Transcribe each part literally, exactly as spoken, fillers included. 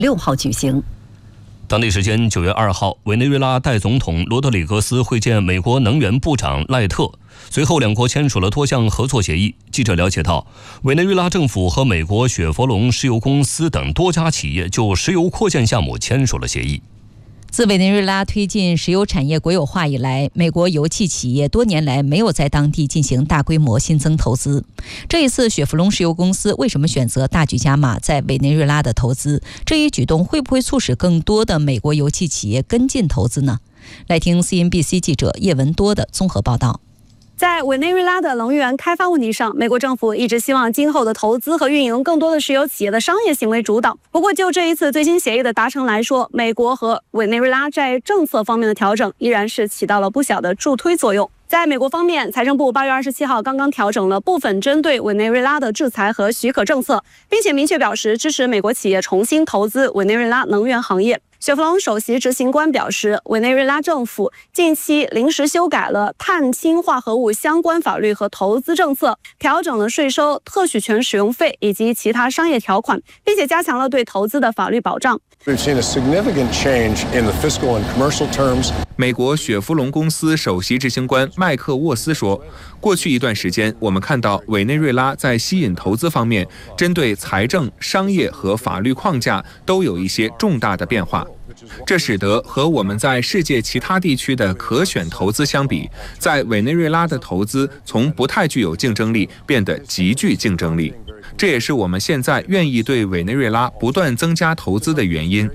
六号举行。 当地时间九月二号，委内瑞拉代总统罗德里格斯会见美国能源部长赖特，随后两国签署了多项合作协议。记者了解到，委内瑞拉政府和美国雪佛龙石油公司等多家企业就石油扩建项目签署了协议。 自委内瑞拉推进石油产业国有化以来，美国油气企业多年来没有在当地进行大规模新增投资。这一次，雪佛龙石油公司为什么选择大举加码在委内瑞拉的投资？这一举动会不会促使更多的美国油气企业跟进投资呢？来听 C N B C 记者叶文多的综合报道。 在委内瑞拉的能源开发问题上，美国政府一直希望今后的投资和运营更多的石油企业的商业行为主导。不过，就这一次最新协议的达成来说，美国和委内瑞拉在政策方面的调整依然是起到了不小的助推作用。在美国方面，财政部八月二十七号刚刚调整了部分针对委内瑞拉的制裁和许可政策，并且明确表示支持美国企业重新投资委内瑞拉能源行业。雪佛龙首席执行官表示，委内瑞拉政府近期临时修改了碳氢化合物相关法律和投资政策，调整了税收、特许权使用费以及其他商业条款，并且加强了对投资的法律保障。 We've seen a significant change in the fiscal and commercial terms. 美国雪佛龙公司首席执行官麦克沃斯说，过去一段时间，我们看到委内瑞拉在吸引投资方面，针对财政、商业和法律框架都有一些重大的变化。这使得和我们在世界其他地区的可选投资相比，在委内瑞拉的投资从不太具有竞争力变得极具竞争力。这也是我们现在愿意对委内瑞拉不断增加投资的原因。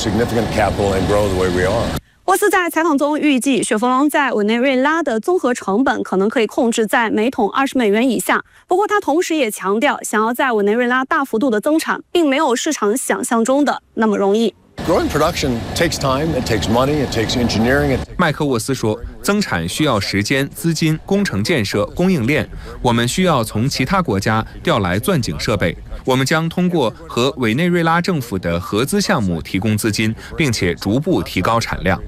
沃斯在采访中预计，雪佛龙在委内瑞拉的综合成本可能可以控制在每桶二十美元以下。不过，他同时也强调，想要在委内瑞拉大幅度的增产，并没有市场想象中的那么容易。 Growing production takes time, it takes money, it takes engineering. 麦克沃斯说，增产需要时间、资金、工程建设、供应链。我们需要从其他国家调来钻井设备。我们将通过和委内瑞拉政府的合资项目提供资金，并且逐步提高产量。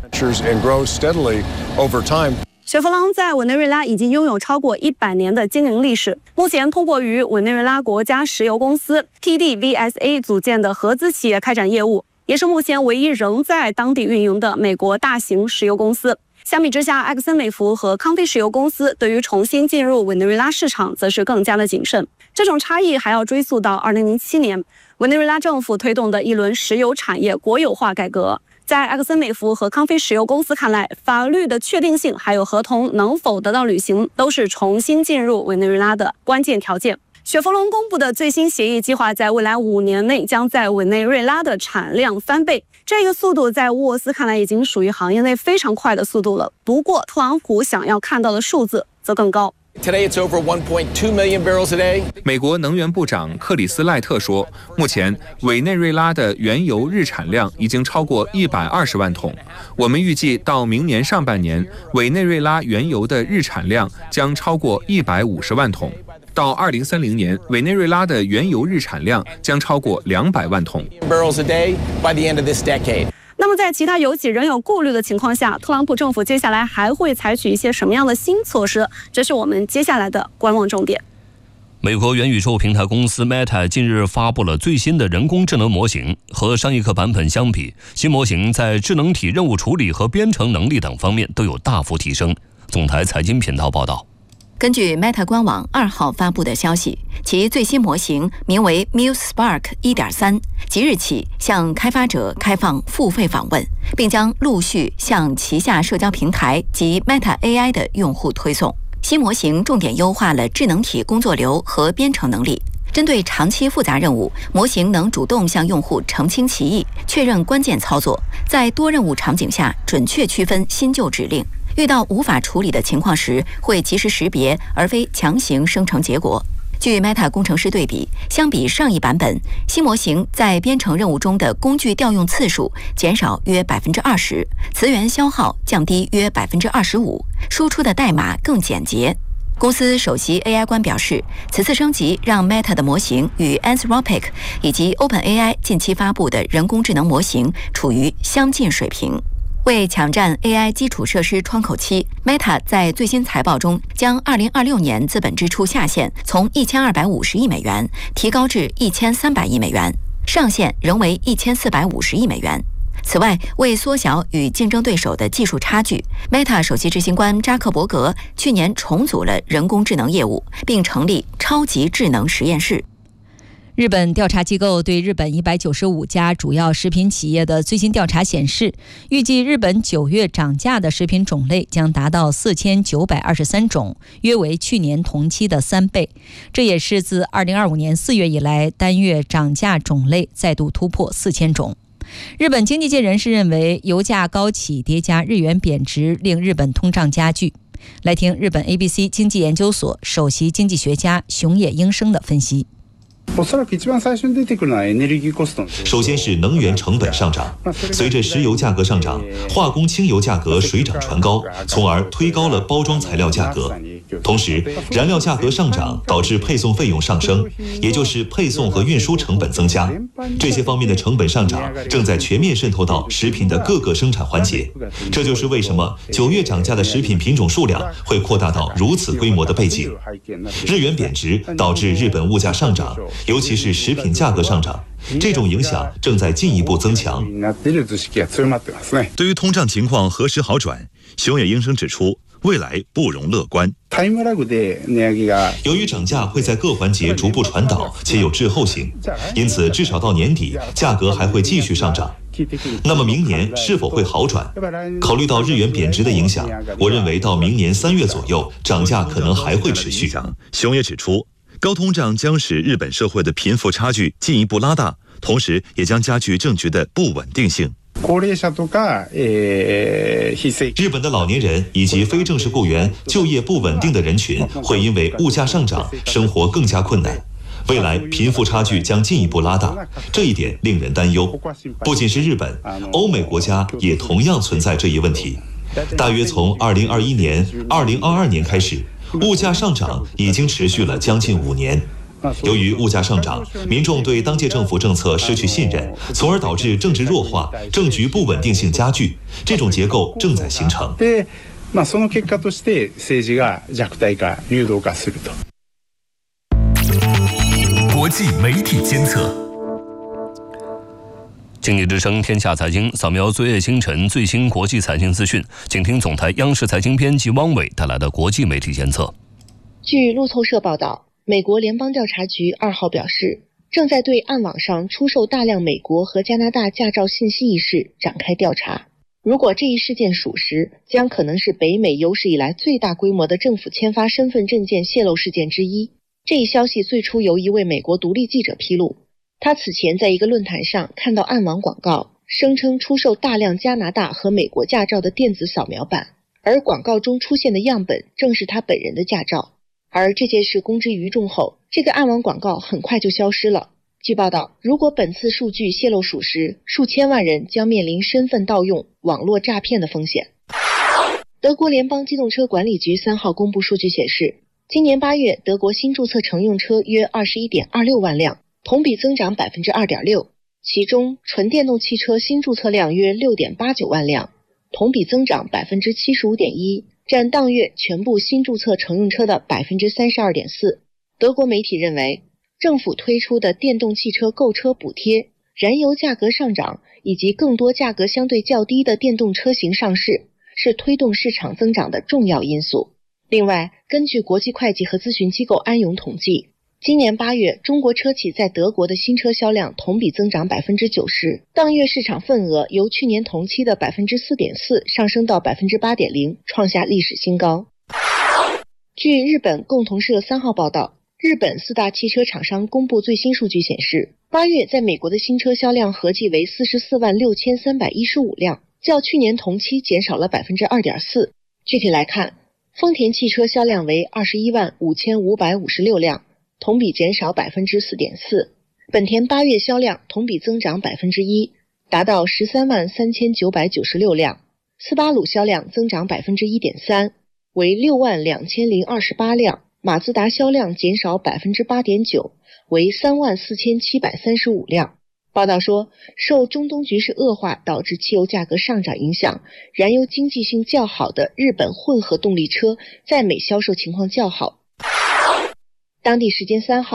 雪佛龙在委内瑞拉已经拥有超过一百年的经营历史。目前，通过与委内瑞拉国家石油公司 P D V S A 组建的合资企业开展业务，也是目前唯一仍在当地运营的美国大型石油公司。相比之下，埃克森美孚和康菲石油公司对于重新进入委内瑞拉市场则是更加的谨慎。这种差异还要追溯到二零零七年，委内瑞拉政府推动的一轮石油产业国有化改革。在埃克森美孚和康菲石油公司看来，法律的确定性还有合同能否得到履行，都是重新进入委内瑞拉的关键条件。雪佛龙公布的最新协议计划，在未来五年内将在委内瑞拉的产量翻倍，这个速度在沃斯看来已经属于行业内非常快的速度了。不过，特朗普想要看到的数字则更高。 Today it's over one point two million barrels a day. 美国能源部长克里斯赖特说，目前委内瑞拉的原油日产量已经超过一百二十万桶。我们预计到明年上半年，委内瑞拉原油的日产量将超过一百五十万桶。到二零三零年，委内瑞拉的原油日产量将超过两百万桶。 Barrels a day by the end of this decade. 那么在其他油企仍有顾虑的情况下，特朗普政府接下来还会采取一些什么样的新措施？这是我们接下来的观望重点。 美国元宇宙平台公司 Meta 近日发布了最新的人工智能模型，和上一个版本相比，新模型在智能体任务处理和编程能力等方面都有大幅提升。总台财经频道报道。 根据 Meta 官网二号发布的消息，其最新模型名为 Muse Spark 一点三， 即日起向开发者开放付费访问，并将陆续向旗下社交平台及 Meta A I 的用户推送。新模型重点优化了智能体工作流和编程能力。针对长期复杂任务，模型能主动向用户澄清其意，确认关键操作，在多任务场景下准确区分新旧指令。遇到无法处理的情况时，会及时识别，而非强行生成结果。据 Meta 工程师对比，相比上一版本，新模型在编程任务中的工具调用次数减少约 百分之二十， 词源消耗降低约 百分之二十五， 输出的代码更简洁。公司首席 A I 官表示，此次升级让 Meta 的模型与 Anthropic 以及 OpenAI 近期发布的人工智能模型处于相近水平。为抢占 A I 基础设施窗口期， Meta 在最新财报中将二零二六年资本支出下限从一千二百五十亿美元提高至一千三百亿美元。 上限仍为一千四百五十亿美元。此外，为缩小与竞争对手的技术差距 ，Meta 首席执行官扎克伯格去年重组了人工智能业务，并成立超级智能实验室。 日本调查机构对日本一百九十五家主要食品企业的最新调查显示，预计日本九月涨价的食品种类将达到四千九百二十三种，约为去年同期的三倍。这也是自二零二五年四月以来单月涨价种类再度突破四千种。日本经济界人士认为，油价高企叠加日元贬值，令日本通胀加剧。来听日本 A B C 经济研究所首席经济学家熊野英生的分析。 首先是能源成本上涨，随着石油价格上涨，化工轻油价格水涨船高，从而推高了包装材料价格。同时，燃料价格上涨导致配送费用上升，也就是配送和运输成本增加。这些方面的成本上涨正在全面渗透到食品的各个生产环节。这就是为什么九月涨价的食品品种数量会扩大到如此规模的背景。日元贬值导致日本物价上涨，尤其是食品价格上涨，这种影响正在进一步增强。对于通胀情况何时好转，熊野英生指出，未来不容乐观。由于涨价会在各环节逐步传导，且有滞后性，因此至少到年底，价格还会继续上涨。那么明年是否会好转？考虑到日元贬值的影响，我认为到明年三月左右，涨价可能还会持续。熊野指出，高通胀将使日本社会的贫富差距进一步拉大，同时也将加剧政局的不稳定性。日本的老年人以及非正式雇员就业不稳定的人群会因为物价上涨，生活更加困难。未来贫富差距将进一步拉大，这一点令人担忧。不仅是日本，欧美国家也同样存在这一问题。大约从二零二一年、二零二二年开始，物价上涨已经持续了将近五年。由于物价上涨，民众对当届政府政策失去信任，从而导致政治弱化，政局不稳定性加剧。这种结构正在形成。 国际媒体监测。经济之声天下财经扫描昨夜星辰最新国际财经资讯，请听总台央视财经编辑汪伟带来的国际媒体监测。 据路透社报道，美国联邦调查局二号表示，正在对暗网上出售大量美国和加拿大驾照信息一事展开调查。如果这一事件属实，将可能是北美有史以来最大规模的政府签发身份证件泄露事件之一。这一消息最初由一位美国独立记者披露，他此前在一个论坛上看到暗网广告，声称出售大量加拿大和美国驾照的电子扫描版，而广告中出现的样本正是他本人的驾照。而这件事公之于众后，这个暗网广告很快就消失了。据报道，如果本次数据泄露属实，数千万人将面临身份盗用、网络诈骗的风险。德国联邦机动车管理局三号公布数据显示，今年八月，德国新注册乘用车约 二十一点二六万辆，同比增长 百分之二点六， 其中纯电动汽车新注册量约 六点八九万辆，同比增长 百分之七十五点一， 占当月全部新注册乘用车的 百分之三十二点四。 德国媒体认为，政府推出的电动汽车购车补贴、燃油价格上涨以及更多价格相对较低的电动车型上市，是推动市场增长的重要因素。另外，根据国际会计和咨询机构安永统计，今年八月，中国车企在德国的新车销量同比增长 百分之九十， 当月市场份额由去年同期的 百分之四点四 上升到 百分之八点零， 创下历史新高。据日本共同社三号报道，日本四大汽车厂商公布最新数据显示，八月在美国的新车销量合计为四十四万六千三百一十五辆，较去年同期减少了 百分之二点四。 具体来看，丰田汽车销量为二十一万五千五百五十六辆，同比减少 百分之四点四。 本田八月销量同比增长 百分之一， 达到十三万三千九百九十六辆。斯巴鲁销量增长 百分之一点三， 为六万两千零二十八辆。马自达销量减少 百分之八点九， 为三万四千七百三十五辆。报道说，受中东局势恶化导致汽油价格上涨影响，燃油经济性较好的日本混合动力车在美销售情况较好。当地时间三号，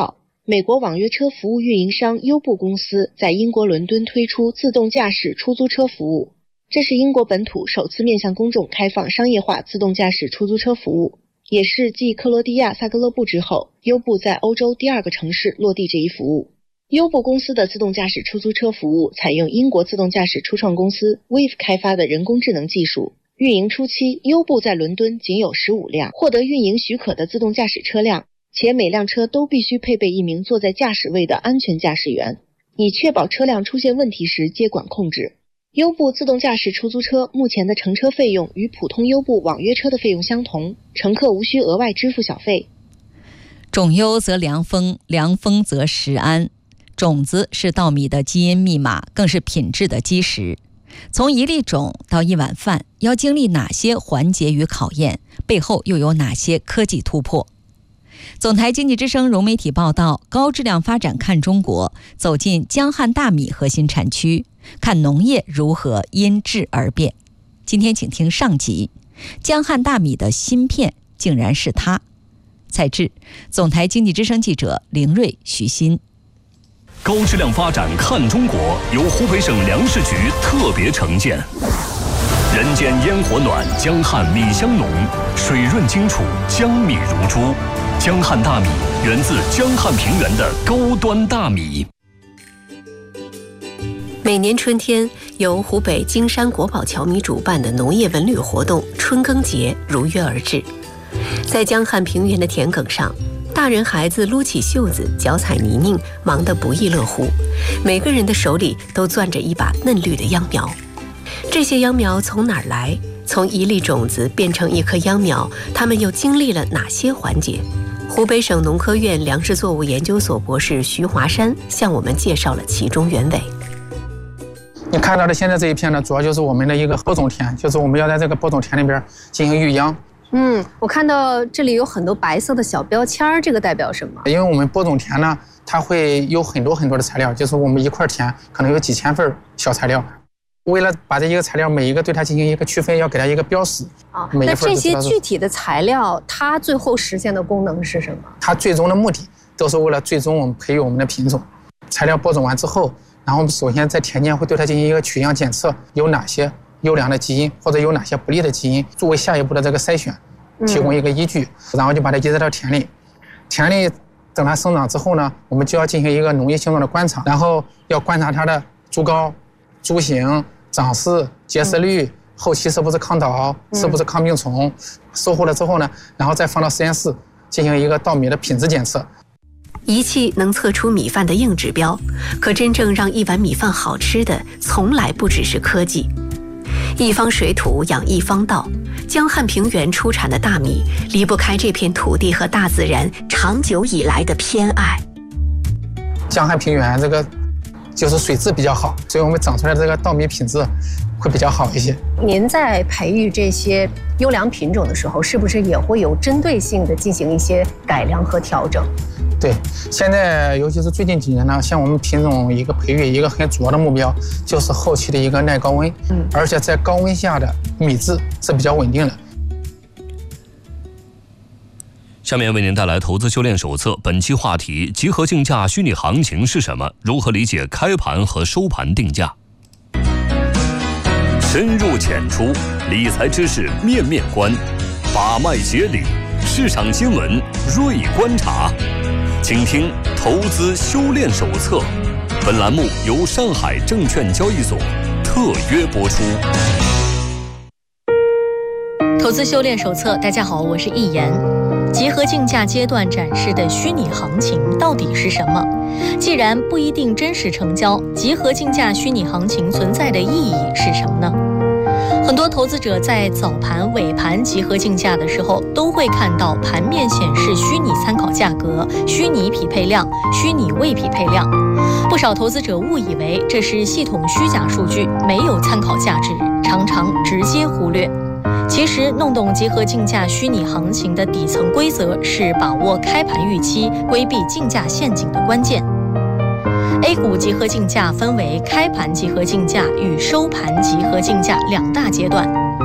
美国网约车服务运营商优步公司在英国伦敦推出自动驾驶出租车服务，这是英国本土首次面向公众开放商业化自动驾驶出租车服务，也是继克罗地亚萨格勒布之后，优步在欧洲第二个城市落地这一服务。优步公司的自动驾驶出租车服务采用英国自动驾驶初创公司 Wave 开发的人工智能技术。运营初期，优步在伦敦仅有十五辆获得运营许可的自动驾驶车辆，且每辆车都必须配备一名坐在驾驶位的安全驾驶员，以确保车辆出现问题时接管控制。优步自动驾驶出租车目前的乘车费用与普通优步网约车的费用相同，乘客无需额外支付小费。 种优则良丰，良丰则实安。种子是稻米的基因密码，更是品质的基石。从一粒种到一碗饭，要经历哪些环节与考验？背后又有哪些科技突破？总台经济之声融媒体报道，高质量发展看中国，走进江汉大米核心产区，看农业如何因质而变。今天请听上集，江汉大米的芯片竟然是它。采制总台经济之声记者凌瑞、徐鑫。 高质量发展看中国由湖北省粮食局特别呈现。人间烟火暖，江汉米香浓，水润精楚，江米如珠。江汉大米源自江汉平原的高端大米。 每年春天，由湖北京山国宝侨米主办的农业文旅活动春耕节如约而至。在江汉平原的田埂上，大人孩子撸起袖子，脚踩泥泞，忙得不亦乐乎。每个人的手里都攥着一把嫩绿的秧苗。这些秧苗从哪儿来？从一粒种子变成一棵秧苗，它们又经历了哪些环节？湖北省农科院粮食作物研究所博士徐华山向我们介绍了其中原委。 你看到的现在这一片呢，主要就是我们的一个播种田，就是我们要在这个播种田里边进行育秧。 嗯，我看到这里有很多白色的小标签，这个代表什么？ 因为我们播种田呢，它会有很多很多的材料，就是我们一块田可能有几千份小材料。为了把这一个材料每一个对它进行一个区分，要给它一个标识啊。那这些具体的材料，它最后实现的功能是什么？ 它最终的目的都是为了最终我们培育我们的品种。材料播种完之后，然后我们首先在田间会对它进行一个取样检测，有哪些优良的基因或者有哪些不利的基因，作为下一步的这个筛选提供一个依据，嗯、然后就把它移植到田里。田里等它生长之后呢，我们就要进行一个农业性状的观察，然后要观察它的株高、株型、长势、结实率，嗯、后期是不是抗倒，嗯、是不是抗病虫。收获了之后呢，然后再放到实验室进行一个稻米的品质检测。 仪器能测出米饭的硬指标，可真正让一碗米饭好吃的，从来不只是科技。一方水土养一方稻，江汉平原出产的大米离不开这片土地和大自然长久以来的偏爱。 江汉平原这个就是水质比较好，所以我们长出来的这个稻米品质会比较好一些。 您在培育这些优良品种的时候，是不是也会有针对性的进行一些改良和调整？ 对，现在尤其是最近几年呢，像我们品种一个培育一个很主要的目标，就是后期的一个耐高温，嗯，而且在高温下的米质是比较稳定的。 下面为您带来投资修炼手册，本期话题：集合竞价虚拟行情是什么？如何理解开盘和收盘定价？深入浅出，理财知识面面观，把脉解理，市场新闻锐观察。请听投资修炼手册，本栏目由上海证券交易所特约播出。 投资修炼手册，大家好，我是易言。集合竞价阶段展示的虚拟行情到底是什么？既然不一定真实成交，集合竞价虚拟行情存在的意义是什么呢？很多投资者在早盘、尾盘集合竞价的时候，都会看到盘面显示虚拟参考价格、虚拟匹配量、虚拟未匹配量。不少投资者误以为这是系统虚假数据，没有参考价值，常常直接忽略。其实，弄懂集合竞价虚拟行情的底层规则，是把握开盘预期、规避竞价陷阱的关键。A 股集合竞价分为开盘集合竞价与收盘集合竞价两大阶段。开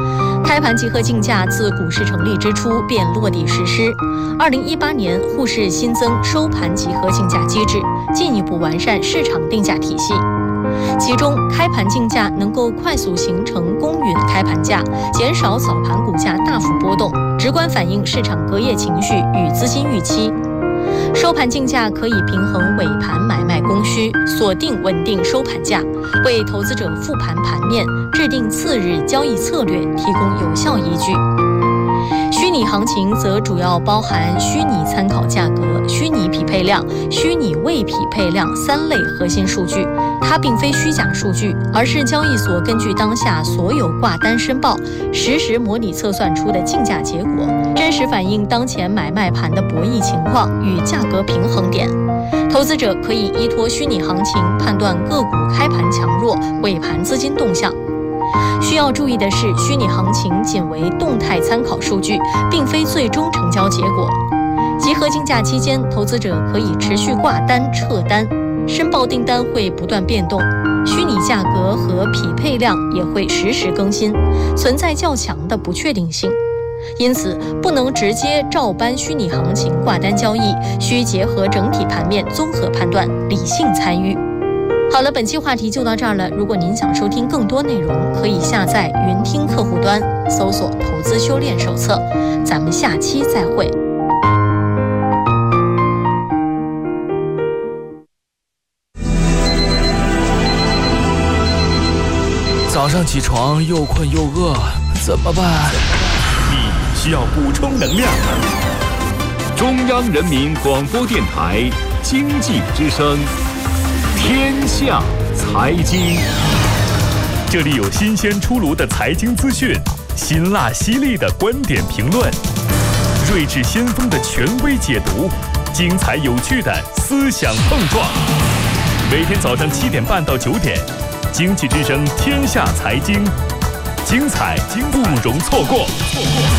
开盘集合竞价自股市成立之初便落地实施。二零一八年，沪市新增收盘集合竞价机制，进一步完善市场定价体系。其中，开盘竞价能够快速形成公允开盘价，减少早盘股价大幅波动，直观反映市场隔夜情绪与资金预期。收盘竞价可以平衡尾盘买卖供需，锁定稳定收盘价，为投资者复盘盘面、制定次日交易策略提供有效依据。虚拟行情则主要包含虚拟参考价格、虚拟匹配量、虚拟未匹配量三类核心数据。它并非虚假数据，而是交易所根据当下所有挂单申报，实时模拟测算出的竞价结果，真实反映当前买卖盘的博弈情况与价格平衡点。投资者可以依托虚拟行情判断个股开盘强弱、尾盘资金动向。需要注意的是，虚拟行情仅为动态参考数据，并非最终成交结果。集合竞价期间，投资者可以持续挂单撤单，申报订单会不断变动，虚拟价格和匹配量也会实时更新，存在较强的不确定性。因此，不能直接照搬虚拟行情挂单交易，需结合整体盘面综合判断，理性参与。好了，本期话题就到这儿了。如果您想收听更多内容，可以下载云听客户端，搜索“投资修炼手册”。咱们下期再会。 早上起床又困又饿，怎么办？ 你需要补充能量。中央人民广播电台经济之声。天下财经，这里有新鲜出炉的财经资讯，辛辣犀利的观点评论，睿智先锋的权威解读，精彩有趣的思想碰撞。每天早上七点半到九点，经济之声天下财经，精彩不容错过。